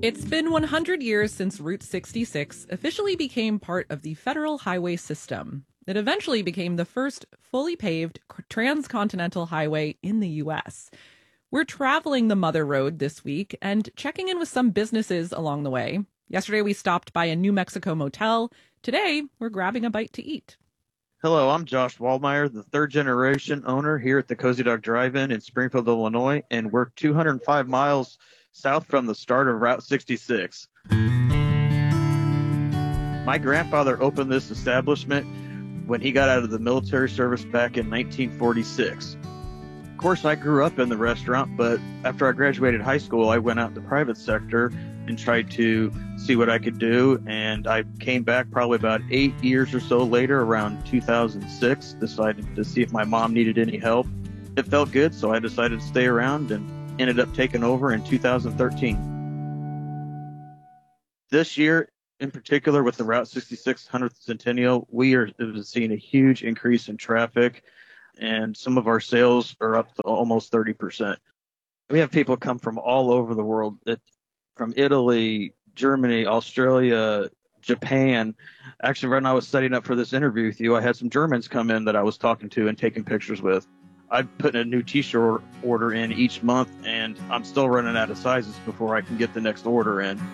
It's been 100 years since Route 66 officially became part of the federal highway system. It eventually became the first fully paved transcontinental highway in the U.S. We're traveling the Mother Road this week and checking in with some businesses along the way. Yesterday, we stopped by a New Mexico motel. Today, we're grabbing a bite to eat. Hello, I'm Josh Waldmeyer, the third-generation owner here at the Cozy Dog Drive-In in Springfield, Illinois, and we're 205 miles south from the start of Route 66. My grandfather opened this establishment when he got out of the military service back in 1946. Of course, I grew up in the restaurant, but after I graduated high school, I went out in the private sector and tried to see what I could do, and I came back probably about 8 years or so later, around 2006, decided to see if my mom needed any help. It felt good, so I decided to stay around and ended up taking over in 2013. This year, in particular, with the Route 66 100th Centennial, we are seeing a huge increase in traffic, and some of our sales are up to almost 30%. We have people come from all over the world, from Italy, Germany, Australia, Japan. Actually, right now I was setting up for this interview with you, I had some Germans come in that I was talking to and taking pictures with. I'm putting a new t-shirt order in each month, and I'm still running out of sizes before I can get the next order in.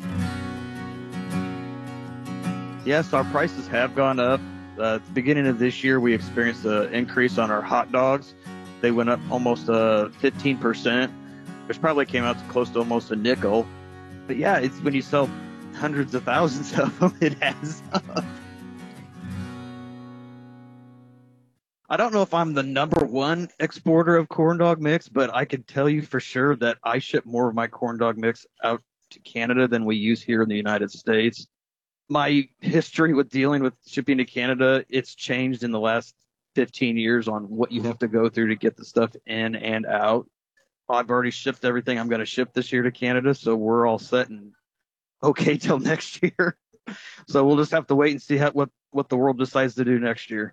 Yes, our prices have gone up. At the beginning of this year, we experienced an increase on our hot dogs. They went up almost 15%, which probably came out to close to almost a nickel. But yeah, it's when you sell hundreds of thousands of them, it adds up. I don't know if I'm the number one exporter of corn dog mix, but I can tell you for sure that I ship more of my corn dog mix out to Canada than we use here in the United States. My history with dealing with shipping to Canada, it's changed in the last 15 years on what you have to go through to get the stuff in and out. I've already shipped everything I'm going to ship this year to Canada, so we're all set and okay till next year. So we'll just have to wait and see what the world decides to do next year.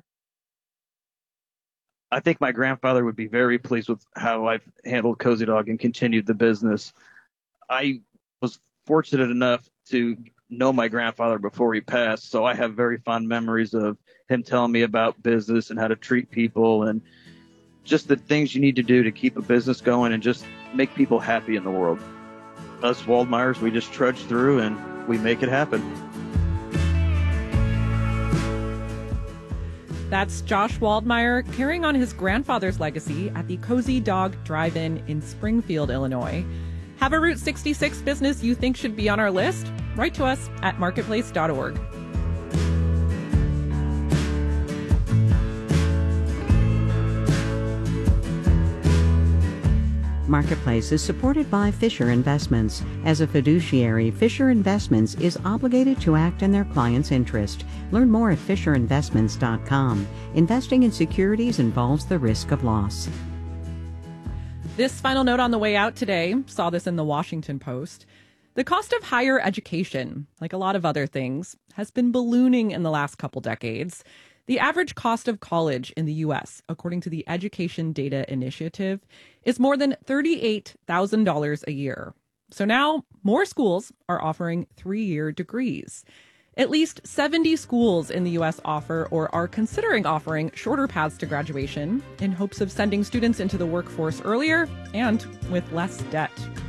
I think my grandfather would be very pleased with how I've handled Cozy Dog and continued the business. I was fortunate enough to know my grandfather before he passed, so I have very fond memories of him telling me about business and how to treat people and just the things you need to do to keep a business going and just make people happy in the world. Us Waldmeyers, we just trudge through and we make it happen. That's Josh Waldmeyer carrying on his grandfather's legacy at the Cozy Dog Drive-In in Springfield, Illinois. Have a Route 66 business you think should be on our list? Write to us at marketplace.org. Marketplace is supported by Fisher Investments. As a fiduciary, Fisher Investments is obligated to act in their client's interest. Learn more at FisherInvestments.com. Investing in securities involves the risk of loss. This final note on the way out today, saw this in the Washington Post. The cost of higher education, like a lot of other things, has been ballooning in the last couple decades. The average cost of college in the U.S., according to the Education Data Initiative, is more than $38,000 a year. So now more schools are offering 3-year degrees. At least 70 schools in the U.S. offer or are considering offering shorter paths to graduation in hopes of sending students into the workforce earlier and with less debt.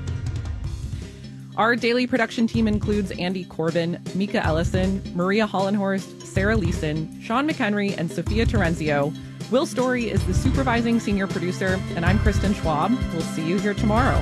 Our daily production team includes Andy Corbin, Mika Ellison, Maria Hollenhorst, Sarah Leeson, Sean McHenry, and Sophia Terenzio. Will Story is the supervising senior producer, and I'm Kristen Schwab. We'll see you here tomorrow.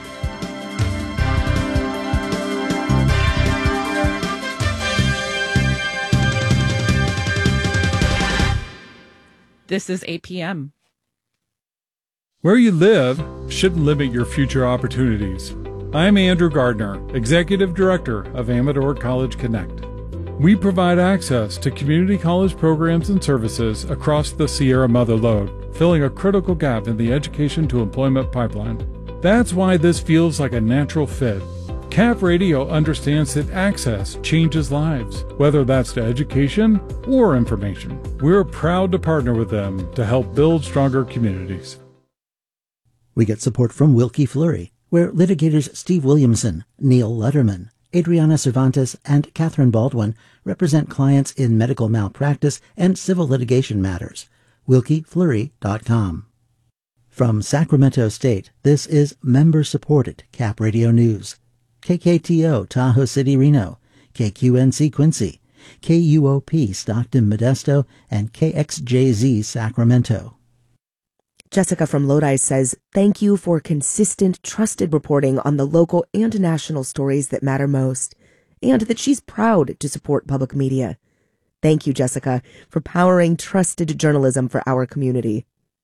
This is 8 p.m. Where you live shouldn't limit your future opportunities. I'm Andrew Gardner, Executive Director of Amador College Connect. We provide access to community college programs and services across the Sierra Mother Lode, filling a critical gap in the education to employment pipeline. That's why this feels like a natural fit. CAF Radio understands that access changes lives, whether that's to education or information. We're proud to partner with them to help build stronger communities. We get support from Wilkie Fleury. where litigators Steve Williamson, Neil Letterman, Adriana Cervantes, and Catherine Baldwin represent clients in medical malpractice and civil litigation matters. WilkieFleury.com. From Sacramento State, this is member-supported Cap Radio News. KKTO Tahoe City, Reno, KQNC Quincy, KUOP Stockton Modesto, and KXJZ Sacramento. Jessica from Lodi says, thank you for consistent, trusted reporting on the local and national stories that matter most, and that she's proud to support public media. Thank you, Jessica, for powering trusted journalism for our community.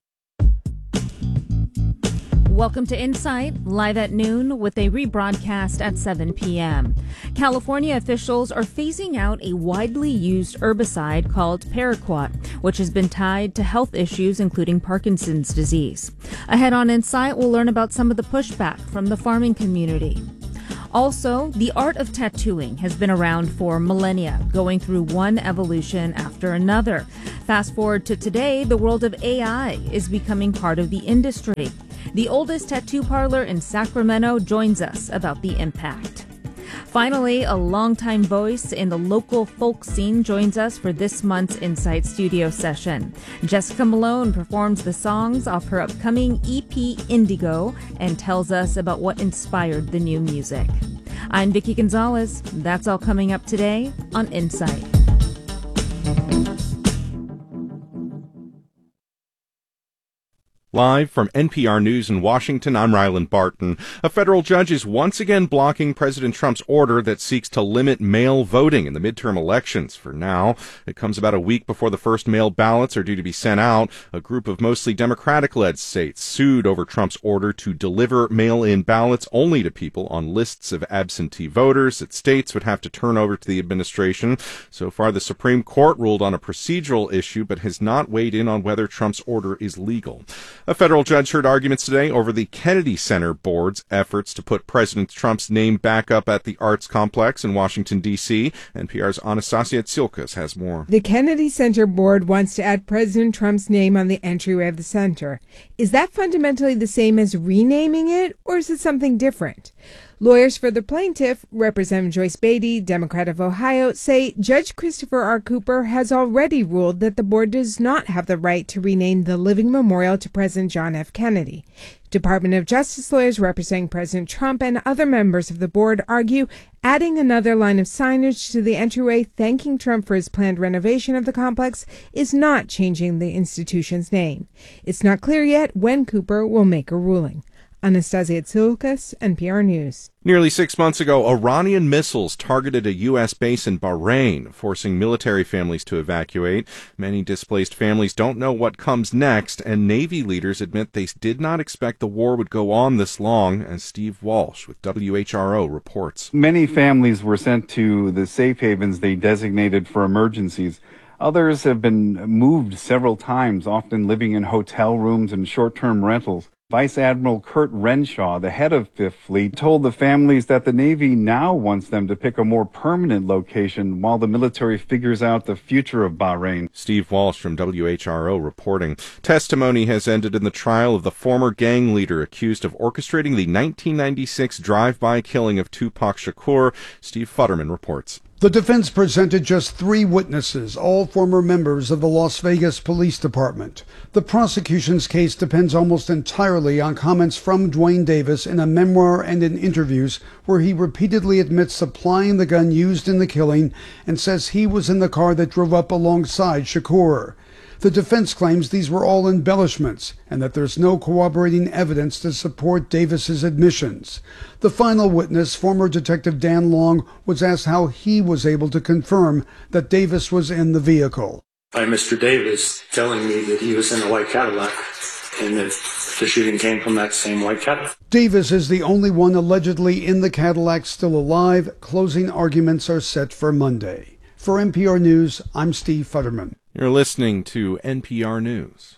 Welcome to Insight, live at noon with a rebroadcast at 7 p.m. California officials are phasing out a widely used herbicide called Paraquat, which has been tied to health issues including Parkinson's disease. Ahead on Insight, we'll learn about some of the pushback from the farming community. Also, the art of tattooing has been around for millennia, going through one evolution after another. Fast forward to today, the world of AI is becoming part of the industry. The oldest tattoo parlor in Sacramento joins us about the impact. Finally, a longtime voice in the local folk scene joins us for this month's Insight studio session. Jessica Malone performs the songs off her upcoming EP Indigo and tells us about what inspired the new music. I'm Vicki Gonzalez. That's all coming up today on Insight. Live from NPR News in Washington, I'm Ryland Barton. A federal judge is once again blocking President Trump's order that seeks to limit mail voting in the midterm elections. For now, it comes about a week before the first mail ballots are due to be sent out. A group of mostly Democratic-led states sued over Trump's order to deliver mail-in ballots only to people on lists of absentee voters that states would have to turn over to the administration. So far, the Supreme Court ruled on a procedural issue, but has not weighed in on whether Trump's order is legal. A federal judge heard arguments today over the Kennedy Center Board's efforts to put President Trump's name back up at the Arts Complex in Washington, D.C. NPR's Anastasia Tsilkas has more. The Kennedy Center Board wants to add President Trump's name on the entryway of the center. Is that fundamentally the same as renaming it, or is it something different? Lawyers for the plaintiff, Representative Joyce Beatty, Democrat of Ohio, say Judge Christopher R. Cooper has already ruled that the board does not have the right to rename the living memorial to President John F. Kennedy. Department of Justice lawyers representing President Trump and other members of the board argue adding another line of signage to the entryway thanking Trump for his planned renovation of the complex is not changing the institution's name. It's not clear yet when Cooper will make a ruling. Anastasia Tsilkas, NPR News. Nearly 6 months ago, Iranian missiles targeted a U.S. base in Bahrain, forcing military families to evacuate. Many displaced families don't know what comes next, and Navy leaders admit they did not expect the war would go on this long, as Steve Walsh with WHRO reports. Many families were sent to the safe havens they designated for emergencies. Others have been moved several times, often living in hotel rooms and short-term rentals. Vice Admiral Kurt Renshaw, the head of Fifth Fleet, told the families that the Navy now wants them to pick a more permanent location while the military figures out the future of Bahrain. Steve Walsh from WHRO reporting. Testimony has ended in the trial of the former gang leader accused of orchestrating the 1996 drive-by killing of Tupac Shakur. Steve Futterman reports. The defense presented just 3 witnesses, all former members of the Las Vegas Police Department. The prosecution's case depends almost entirely on comments from Duane Davis in a memoir and in interviews where he repeatedly admits supplying the gun used in the killing and says he was in the car that drove up alongside Shakur. The defense claims these were all embellishments and that there's no corroborating evidence to support Davis's admissions. The final witness, former Detective Dan Long, was asked how he was able to confirm that Davis was in the vehicle. By Mr. Davis telling me that he was in a white Cadillac and that the shooting came from that same white Cadillac. Davis is the only one allegedly in the Cadillac still alive. Closing arguments are set for Monday. For NPR News, I'm Steve Futterman. You're listening to NPR News.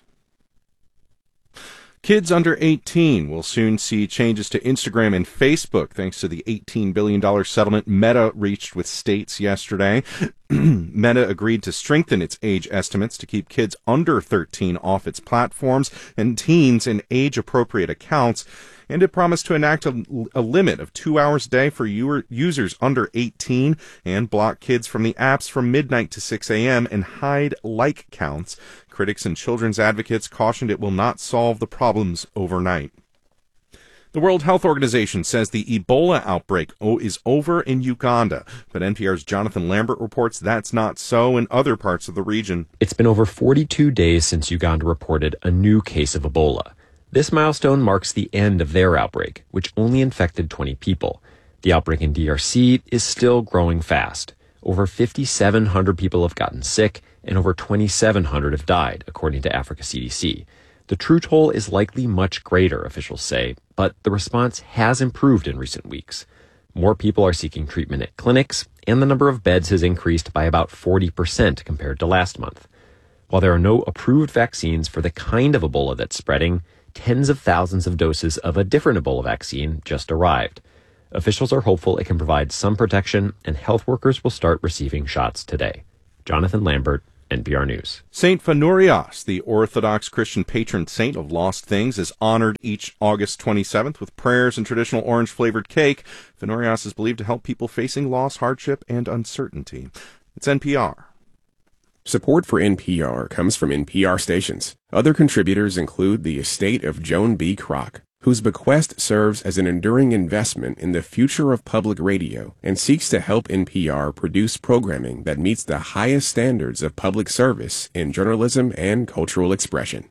Kids under 18 will soon see changes to Instagram and Facebook thanks to the $18 billion settlement Meta reached with states yesterday. Meta agreed to strengthen its age estimates to keep kids under 13 off its platforms and teens in age-appropriate accounts. and it promised to enact a limit of 2 hours a day for users under 18 and block kids from the apps from midnight to 6 a.m. and hide like counts. Critics and children's advocates cautioned it will not solve the problems overnight. The World Health Organization says the Ebola outbreak is over in Uganda, but NPR's Jonathan Lambert reports that's not so in other parts of the region. It's been over 42 days since Uganda reported a new case of Ebola. This milestone marks the end of their outbreak, which only infected 20 people. The outbreak in DRC is still growing fast. Over 5,700 people have gotten sick, and over 2,700 have died, according to Africa CDC. The true toll is likely much greater, officials say, but the response has improved in recent weeks. More people are seeking treatment at clinics, and the number of beds has increased by about 40% compared to last month. While there are no approved vaccines for the kind of Ebola that's spreading, tens of thousands of doses of a different Ebola vaccine just arrived. Officials are hopeful it can provide some protection, and health workers will start receiving shots today. Jonathan Lambert, NPR News. Saint Phaneurios, the Orthodox Christian patron saint of lost things, is honored each August 27th with prayers and traditional orange-flavored cake. Phaneurios is believed to help people facing loss, hardship, and uncertainty. It's NPR. Support for NPR comes from NPR stations. Other contributors include the estate of Joan B. Kroc, whose bequest serves as an enduring investment in the future of public radio and seeks to help NPR produce programming that meets the highest standards of public service in journalism and cultural expression.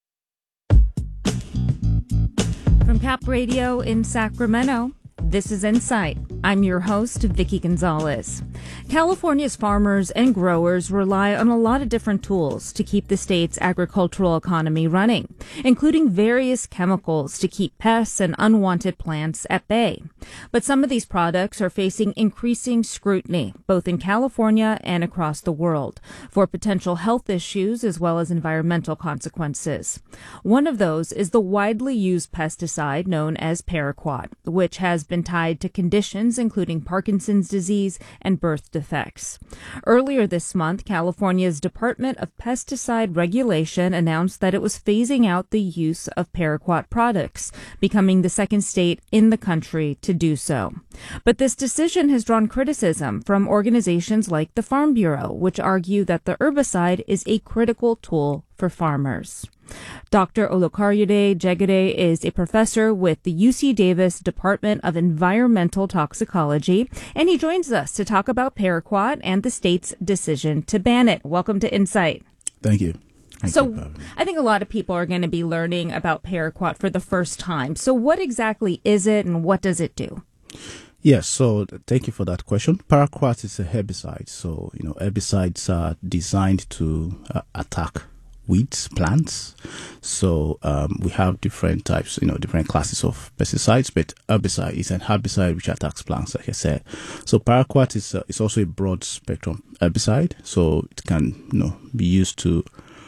From Cap Radio in Sacramento, this is Insight. I'm your host, Vicki Gonzalez. California's farmers and growers rely on a lot of different tools to keep the state's agricultural economy running, including various chemicals to keep pests and unwanted plants at bay. But some of these products are facing increasing scrutiny, both in California and across the world, for potential health issues as well as environmental consequences. One of those is the widely used pesticide known as Paraquat, which has been tied to conditions including Parkinson's disease and birth defects. Earlier this month, California's Department of Pesticide Regulation announced that it was phasing out the use of Paraquat products, becoming the second state in the country to do so. But this decision has drawn criticism from organizations like the Farm Bureau, which argue that the herbicide is a critical tool for farmers. Dr. Olukayode Jegede is a professor with the UC Davis Department of Environmental Toxicology, and he joins us to talk about Paraquat and the state's decision to ban it. Welcome to Insight. Thank you. So I think a lot of people are going to be learning about Paraquat for the first time. So what exactly is it and what does it do? Yes, so thank you for that question. Paraquat is a herbicide. So, herbicides are designed to attack weeds, plants. So we have different types, different classes of pesticides, but herbicide is an herbicide which attacks plants, like I said. So Paraquat is also a broad spectrum herbicide. So it can, be used to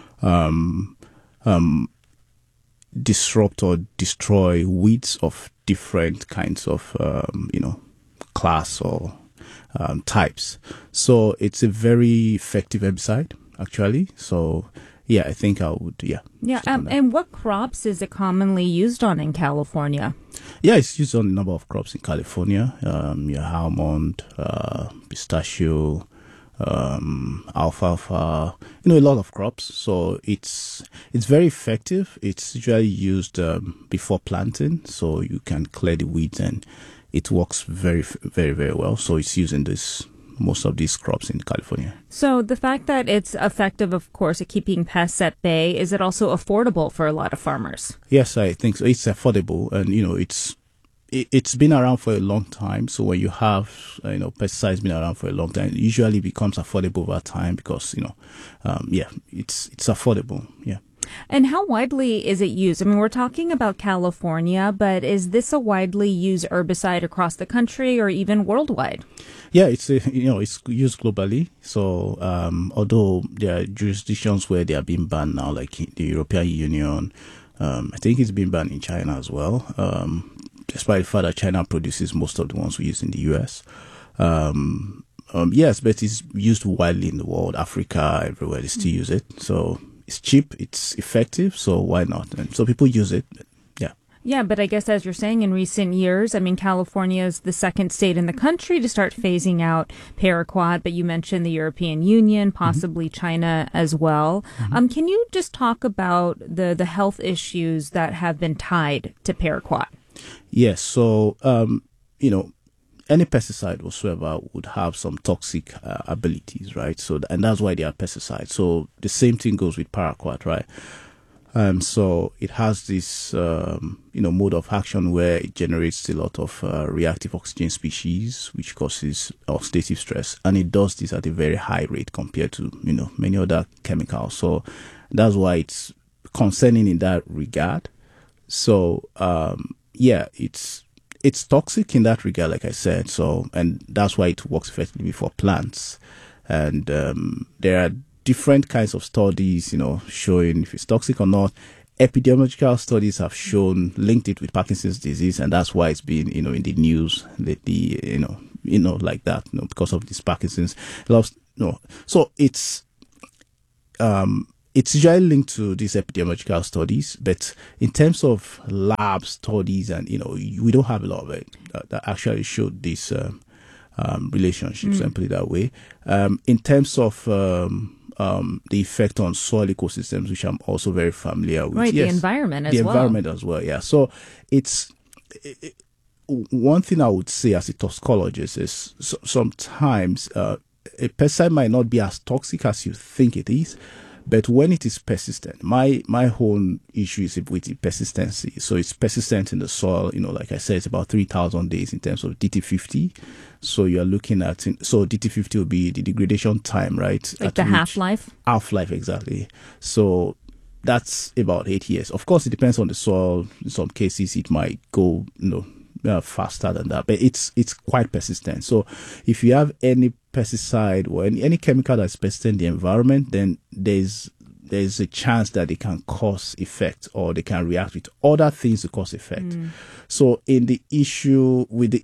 disrupt or destroy weeds of different kinds of, class or types. So it's a very effective herbicide, actually. So yeah, I think I would, yeah. Yeah, and what crops is it commonly used on in California? Yeah, it's used on a number of crops in California. Almond, pistachio, alfalfa, a lot of crops. So it's very effective. It's usually used before planting, so you can clear the weeds, and it works very, very, very well. So it's used in most of these crops in California. So the fact that it's effective, of course, at keeping pests at bay, is it also affordable for a lot of farmers? Yes, I think so. It's affordable, and it's been around for a long time. So when you have pesticides been around for a long time, it usually becomes affordable over time because it's affordable. Yeah. And how widely is it used? I mean, we're talking about California, but is this a widely used herbicide across the country or even worldwide? Yeah, it's used globally. So although there are jurisdictions where they are being banned now, like the European Union, I think it's been banned in China as well. Despite the fact that China produces most of the ones we use in the US. Yes, but it's used widely in the world. Africa, everywhere they still use it. So it's cheap, it's effective, so why not? And so people use it. Yeah. Yeah, but I guess as you're saying, in recent years, I mean, California is the second state in the country to start phasing out paraquat, but you mentioned the European Union, possibly China as well. Can you just talk about the health issues that have been tied to paraquat? Yes. So, any pesticide whatsoever would have some toxic abilities, right? So, and that's why they are pesticides. So the same thing goes with paraquat, right? So it has this, mode of action where it generates a lot of reactive oxygen species, which causes oxidative stress. And it does this at a very high rate compared to, many other chemicals. So that's why it's concerning in that regard. So, it's toxic in that regard, like I said. So, and that's why it works effectively for plants. And there are different kinds of studies, showing if it's toxic or not. Epidemiological studies have linked it with Parkinson's disease, and that's why it's been, in the news lately, like that, because of this Parkinson's. So it's usually linked to these epidemiological studies, but in terms of lab studies, and we don't have a lot of it that actually showed these relationships, and put it that way. In terms of the effect on soil ecosystems, which I'm also very familiar with. Right, yes, the environment as well. The environment as well, yeah. So one thing I would say as a toxicologist is sometimes a pesticide might not be as toxic as you think it is, but when it is persistent, my whole issue is with the persistency. So it's persistent in the soil, like I said, it's about 3,000 days in terms of DT50. So you're looking at, so DT50 will be the degradation time, right? Like the half-life? Half-life, exactly. So that's about 8 years. Of course, it depends on the soil. In some cases, it might go, faster than that, but it's quite persistent. So if you have any pesticide or any chemical that's persistent in the environment, then there's a chance that they can cause effect, or they can react with other things to cause effect. So in the issue with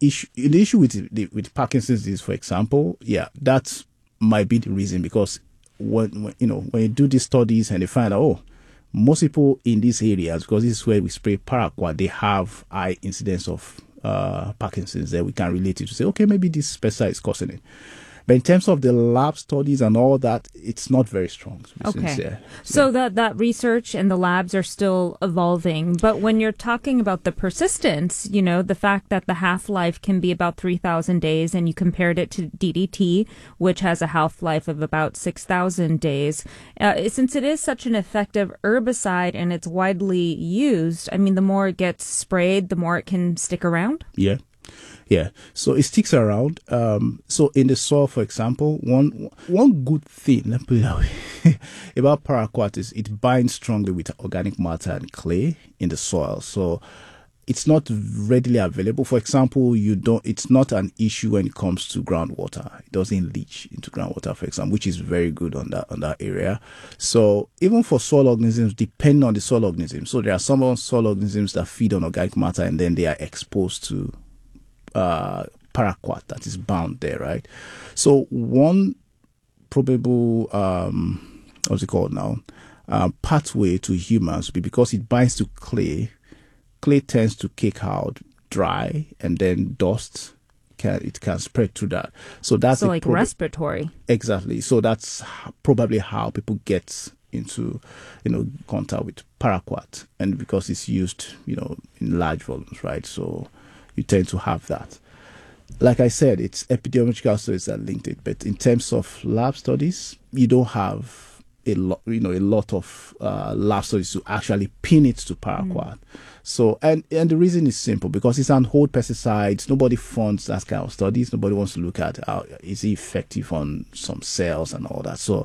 Parkinson's disease, for example, that might be the reason, because when you do these studies and they find out, most people in these areas, because this is where we spray paraquat, they have high incidence of Parkinson's, that we can relate it to say, okay, maybe this pesticide is causing it. But in terms of the lab studies and all that, it's not very strong. Okay. So that research and the labs are still evolving. But when you're talking about the persistence, the fact that the half-life can be about 3,000 days, and you compared it to DDT, which has a half-life of about 6,000 days, since it is such an effective herbicide and it's widely used, I mean, the more it gets sprayed, the more it can stick around? Yeah, so it sticks around. So in the soil, for example, one good thing, let me put it that way, about paraquat is it binds strongly with organic matter and clay in the soil. So it's not readily available. For example, it's not an issue when it comes to groundwater. It doesn't leach into groundwater, for example, which is very good on that area. So even for soil organisms, depending on the soil organism. So there are some soil organisms that feed on organic matter, and then they are exposed to paraquat that is bound there, right? So one probable what's it called now, pathway to humans would be because it binds to clay. Clay tends to kick out dry, and then dust can spread through that. So that's like respiratory. Exactly. So that's probably how people get into contact with paraquat, and because it's used in large volumes, right? So you tend to have that. Like I said, it's epidemiological studies that linked it, but in terms of lab studies, you don't have a lot of lab studies to actually pin it to paraquat. So, and the reason is simple, because it's an old pesticide. Nobody funds that kind of studies. Nobody wants to look at how is it effective on some cells and all that. So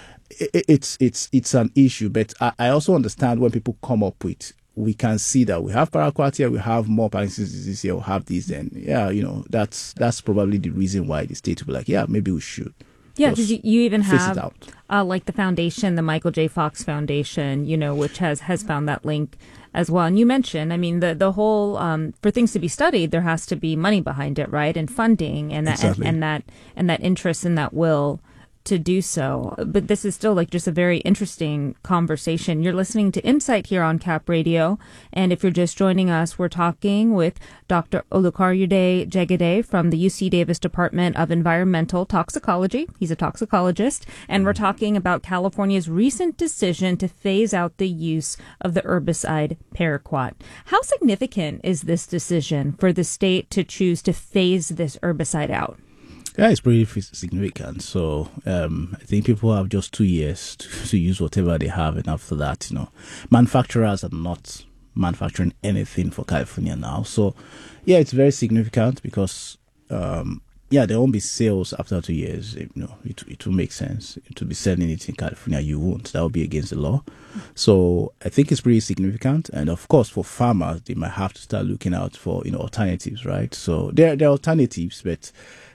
it's an issue. But I also understand when people come up with, we can see that we have paraquat here, we have more Parkinson's disease here, we have this, then that's probably the reason why the state will be like, maybe we should. Yeah, because you even have like the foundation, the Michael J. Fox Foundation, which has found that link as well. And you mentioned, I mean, the whole for things to be studied, there has to be money behind it, right, and funding, and that exactly. and that interest and that will to do so. But this is still like just a very interesting conversation. You're listening to Insight here on Cap Radio. And if you're just joining us, we're talking with Dr. Olukoyede Jegede from the UC Davis Department of Environmental Toxicology. He's a toxicologist. And we're talking about California's recent decision to phase out the use of the herbicide paraquat. How significant is this decision for the state to choose to phase this herbicide out? Yeah, it's pretty significant. So I think people have just 2 years to use whatever they have, and after that, manufacturers are not manufacturing anything for California now. So yeah, it's very significant because there won't be sales after 2 years. It will make sense to be selling it in California. You won't. That will be against the law. So I think it's pretty significant. And of course, for farmers, they might have to start looking out for alternatives, right? So there are alternatives, but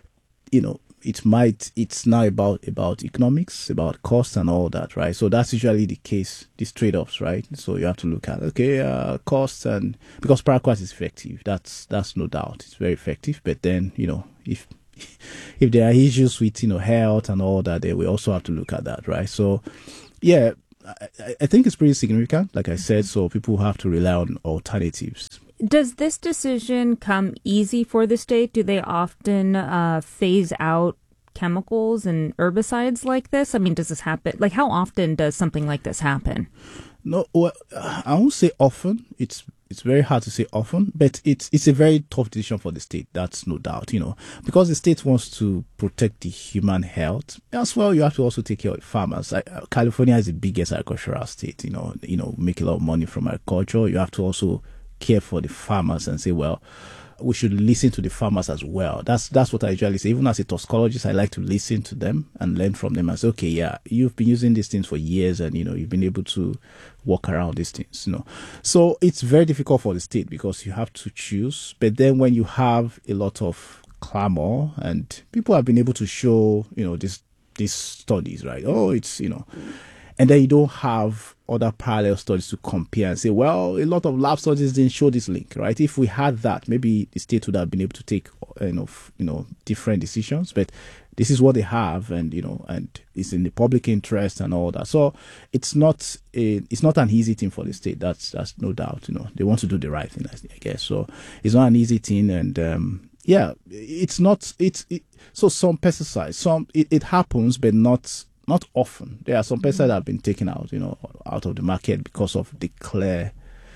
it's now about economics, about cost and all that, right? So that's usually the case, these trade-offs, right? So you have to look at, costs, and because paraquat is effective, that's no doubt. It's very effective. But then, if there are issues with, health and all that, then we also have to look at that, right? So, yeah, I think it's pretty significant, like I said, so people have to rely on alternatives. Does this decision come easy for the state? Do they often phase out chemicals and herbicides like this? I mean, does this happen? Like, how often does something like this happen? No, well, I won't say often. It's very hard to say often, but it's a very tough decision for the state. That's no doubt, because the state wants to protect the human health. As well, you have to also take care of farmers. California is the biggest agricultural state. Make a lot of money from agriculture. You have to also care for the farmers and say, well, we should listen to the farmers as well. That's what I usually say. Even as a toxicologist, I like to listen to them and learn from them and say, okay, yeah, you've been using these things for years and, you've been able to work around these things, So it's very difficult for the state because you have to choose. But then when you have a lot of clamor and people have been able to show, these studies, right? Oh, it's, and then you don't have other parallel studies to compare and say, well, a lot of lab studies didn't show this link, right? If we had that, maybe the state would have been able to take, different decisions. But this is what they have, and and it's in the public interest and all that. So it's not an easy thing for the state. That's no doubt. They want to do the right thing, I guess. So it's not an easy thing, and it's not. So some pesticides, it happens, but not often. There are some pesticides that have been taken out, out of the market because of the clear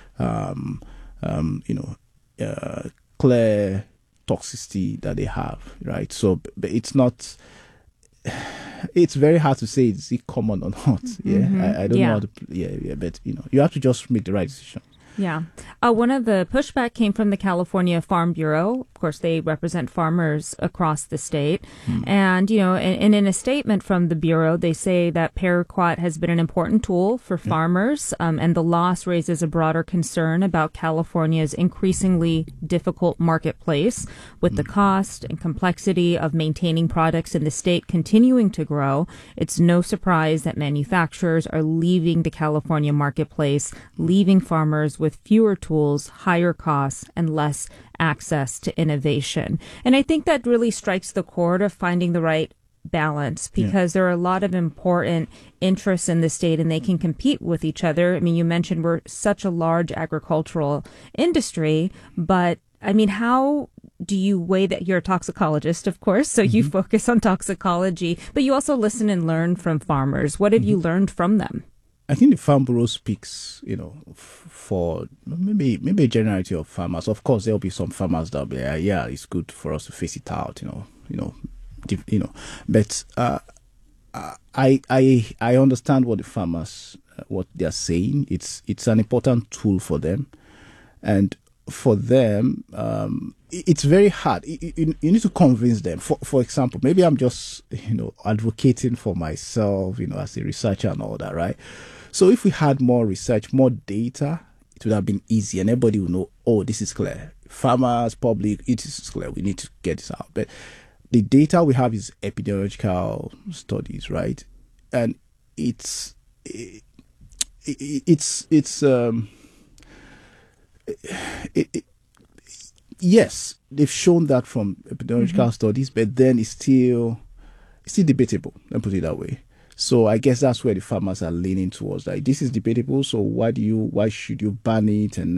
toxicity that they have, right? So but it's not. It's very hard to say is it common or not. Yeah, I don't know how to. Yeah, but you have to just make the right decision. Yeah. One of the pushback came from the California Farm Bureau. Of course, they represent farmers across the state. And, and in a statement from the Bureau, they say that paraquat has been an important tool for farmers, and the loss raises a broader concern about California's increasingly difficult marketplace with the cost and complexity of maintaining products in the state continuing to grow. It's no surprise that manufacturers are leaving the California marketplace, leaving farmers with fewer tools, higher costs, and less access to innovation. And I think that really strikes the chord of finding the right balance, because there are a lot of important interests in the state and they can compete with each other. I mean, you mentioned we're such a large agricultural industry, but I mean, how do you weigh that? You're a toxicologist, of course, so you focus on toxicology, but you also listen and learn from farmers. What have you learned from them? I think the Farm Bureau speaks, for maybe a generality of farmers. Of course, there'll be some farmers that'll be, it's good for us to face it out, But I understand what the farmers what they're saying. It's an important tool for them, and for them, it's very hard. You need to convince them. For example, maybe I'm just advocating for myself, as a researcher and all that, right? So if we had more research, more data, it would have been easy, and everybody would know, oh, this is clear. Farmers, public, it is clear. We need to get this out. But the data we have is epidemiological studies, right? And yes, they've shown that from epidemiological studies, but then it's still It's still debatable. Let me put it that way. So I guess that's where the farmers are leaning towards. Like, this is debatable. So why should you ban it? And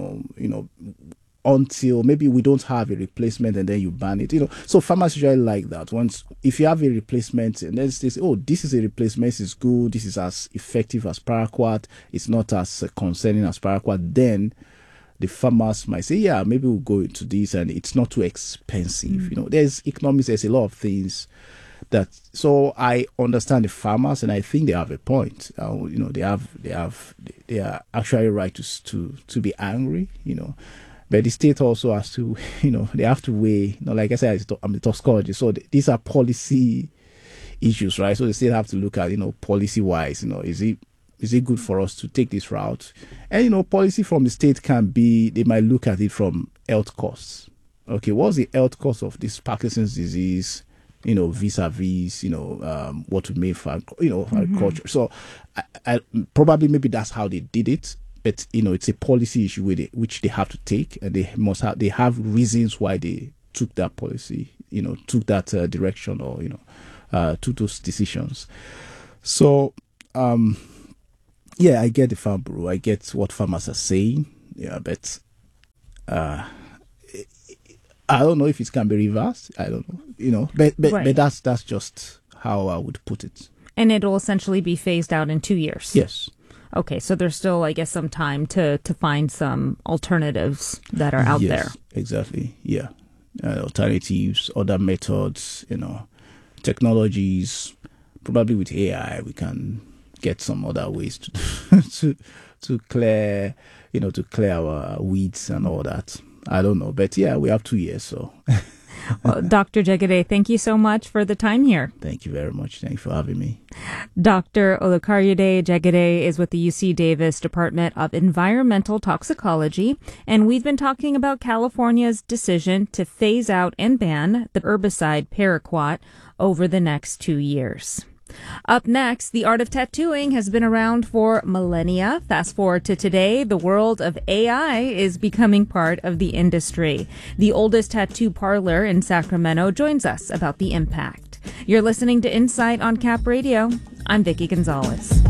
until maybe we don't have a replacement and then you ban it. So farmers usually like that. If you have a replacement and then they say, oh, this is a replacement, it's good, this is as effective as paraquat, it's not as concerning as paraquat, then the farmers might say, yeah, maybe we'll go into this and it's not too expensive. There's economics, there's a lot of things so I understand the farmers and I think they have a point. They are actually right to be angry, But the state also has to, they have to weigh, like I said, I'm a toxicologist, so these are policy issues, right? So the state have to look at, policy-wise, is it good for us to take this route? And, policy from the state can be, they might look at it from health costs. Okay, what's the health cost of this Parkinson's disease, vis-a-vis, what we made for, agriculture. So I probably maybe that's how they did it. But it's a policy issue with it, which they have to take, and they have reasons why they took that policy, took that direction, or took those decisions. So, I get the Farm Bureau, I get what farmers are saying, but I don't know if it can be reversed. I don't know, but right. But that's just how I would put it. And it'll essentially be phased out in 2 years. Yes. Okay, so there's still, I guess, some time to find some alternatives that are out there. Exactly. Yeah, alternatives, other methods, technologies. Probably with AI, we can get some other ways to clear, to clear our weeds and all that. I don't know, but we have 2 years, so. Well, Dr. Jegede, thank you so much for the time here. Thank you very much. Thank you for having me. Dr. Olukayode Jegede is with the UC Davis Department of Environmental Toxicology, and we've been talking about California's decision to phase out and ban the herbicide paraquat over the next 2 years. Up next, the art of tattooing has been around for millennia. Fast forward to today, the world of AI is becoming part of the industry. The oldest tattoo parlor in Sacramento joins us about the impact. You're listening to Insight on Cap Radio. I'm Vicki Gonzalez.